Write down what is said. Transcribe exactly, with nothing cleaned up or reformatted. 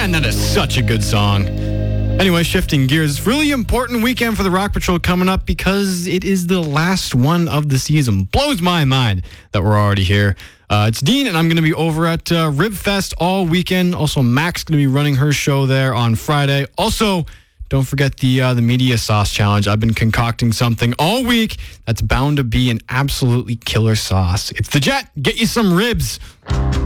Man, that is such a good song. Anyway, shifting gears, it's a really important weekend for the Rock Patrol coming up because it is the last one of the season. Blows my mind that we're already here. Uh, it's Dean, and I'm going to be over at uh, Ribfest all weekend. Also, Mac's going to be running her show there on Friday. Also, don't forget the uh, the Media Sauce Challenge. I've been concocting something all week that's bound to be an absolutely killer sauce. It's the Jet. Get you some ribs.